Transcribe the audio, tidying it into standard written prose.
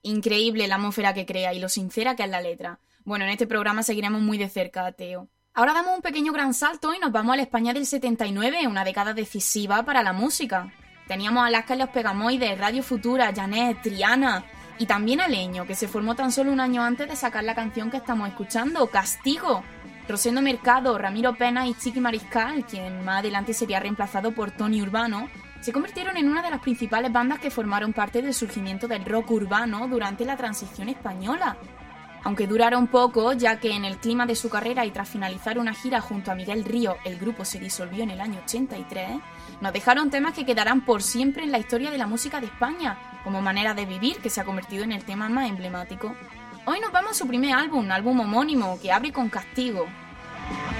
Increíble la atmósfera que crea y lo sincera que es la letra. Bueno, en este programa seguiremos muy de cerca a Teo. Ahora damos un pequeño gran salto y nos vamos a la España del 79, una década decisiva para la música. Teníamos a Alaska y los Pegamoides, Radio Futura, Janet, Triana y también a Leño, que se formó tan solo un año antes de sacar la canción que estamos escuchando, Castigo. Rosendo Mercado, Ramiro Pena y Chiqui Mariscal, quien más adelante sería reemplazado por Tony Urbano, se convirtieron en una de las principales bandas que formaron parte del surgimiento del rock urbano durante la transición española. Aunque duraron poco, ya que en el clima de su carrera y tras finalizar una gira junto a Miguel Río, el grupo se disolvió en el año 83, nos dejaron temas que quedarán por siempre en la historia de la música de España, como Manera de Vivir, que se ha convertido en el tema más emblemático. Hoy nos vamos a su primer álbum homónimo, que abre con Castigo.